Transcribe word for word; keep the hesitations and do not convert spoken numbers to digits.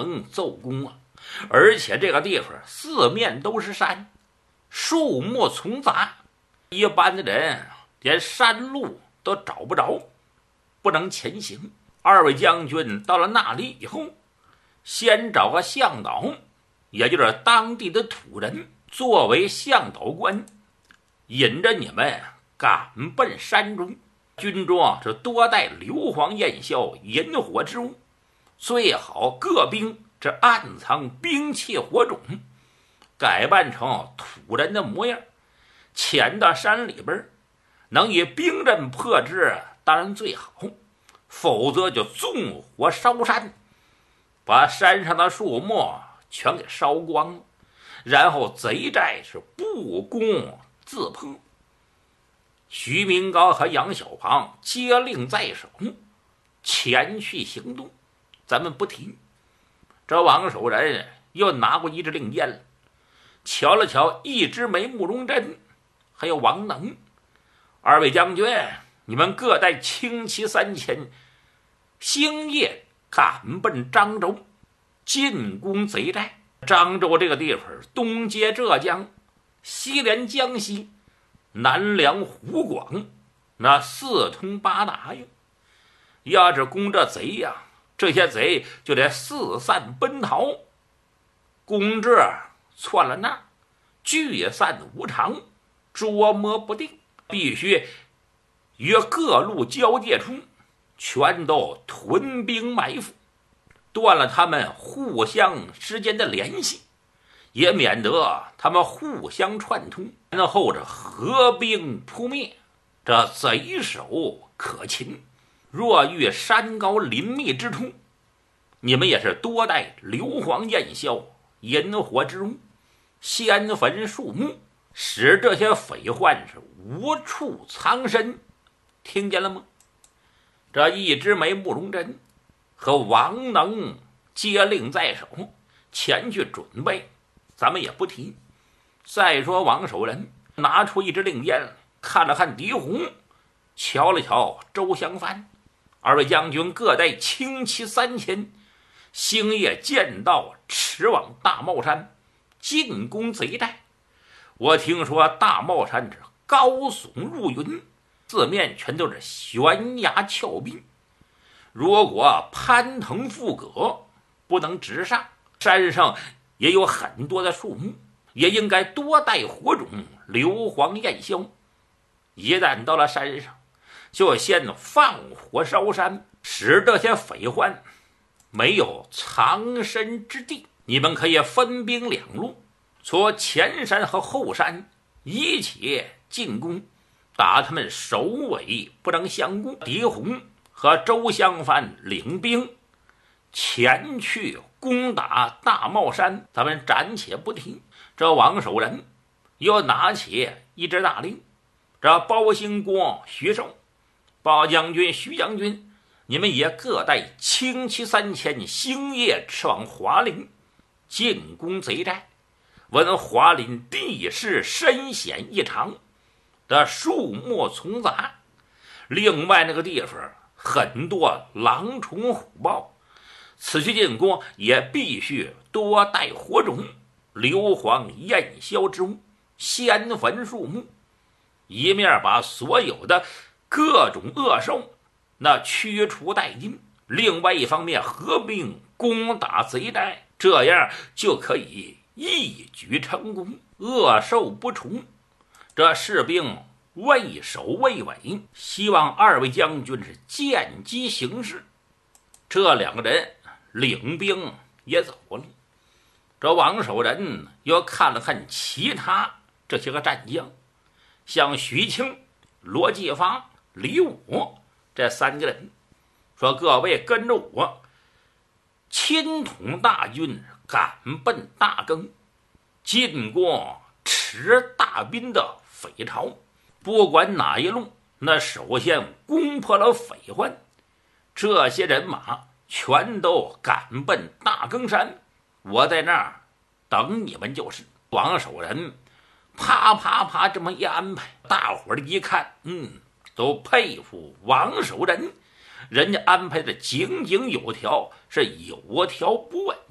能奏功啊！而且这个地方四面都是山，树木丛杂，一般的人连山路都找不着，不能前行。二位将军到了那里以后，先找个向导，也就是当地的土人作为向导官，引着你们赶奔山中。军中是多带硫磺焰硝引火之物，最好各兵这暗藏兵器火种，改扮成土人的模样，潜到山里边，能以兵刃破之当然最好，否则就纵火烧山，把山上的树木全给烧光了，然后贼寨是不攻自破。徐明高和杨小庞接令在手，前去行动。咱们不提，这王守仁又拿过一支令箭，瞧了瞧一枝梅、慕容真还有王能，二位将军，你们各带轻骑三千，星夜赶奔漳州，进攻贼寨。漳州这个地方东接浙江，西连江西，南粮湖广，那四通八达呀。要是攻这贼呀，这些贼就得四散奔逃，攻这窜了那，聚散无常，捉摸不定，必须于各路交界处全都屯兵埋伏，断了他们互相之间的联系，也免得他们互相串通，然后这合兵扑灭，这贼首可擒。若遇山高林密之处，你们也是多带硫磺焰硝引火之物，先焚树木，使这些匪患是无处藏身。听见了吗？这一枝梅、慕容真和王能接令在手，前去准备，咱们也不提。再说王守仁拿出一支令箭，看了看狄红，瞧了瞧周襄藩，二位将军各带轻骑三千，星夜见到驰往大帽山，进攻贼寨。我听说大帽山是高耸入云，四面全都是悬崖峭壁，如果攀藤附葛，不能直上。山上也有很多的树木，也应该多带火种、硫磺焰硝。一旦到了山上，就先放火烧山，使这些匪患没有藏身之地。你们可以分兵两路，从前山和后山一起进攻，打他们首尾不能相顾。狄红和周襄藩领兵前去攻打大帽山，咱们暂且不提。这王守仁又拿起一支大令，这包兴国、徐寿、包将军、徐将军，你们也各带轻骑三千，星夜驰往华林，进攻贼寨。闻华林地势深险异常，的树木丛杂，另外那个地方很多狼虫虎豹，此去进攻也必须多带火种、硫磺焰硝之物，先焚树木，一面把所有的各种恶兽那驱除殆尽，另外一方面合兵攻打贼寨，这样就可以一举成功，恶兽不除。这士兵畏首畏尾，希望二位将军是见机行事。这两个人领兵也走了。这王守仁又看了看其他这些个战将，像徐庆、罗继发、李武这三个人，说各位跟着我亲统大军赶奔大更，进攻持大兵的匪巢。不管哪一路，那首先攻破了匪患，这些人马全都赶奔大更山，我在那儿等你们就是。王守仁啪啪啪这么一安排，大伙儿一看，嗯，都佩服王守仁，人家安排的井井有条，是有条不紊。